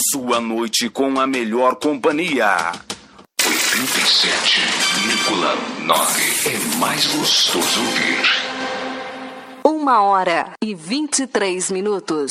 sua noite com a melhor companhia. 87,9 é mais gostoso ouvir. 1h23.